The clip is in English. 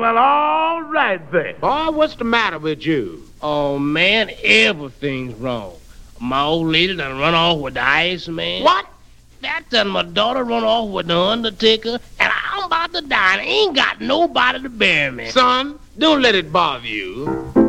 well, all right then. Boy, what's the matter with you? Oh, man, everything's wrong. My old lady done run off with the Iceman. What? That done my daughter run off with the Undertaker, and I'm about to die, and I ain't got nobody to bury me. Son, don't let it bother you.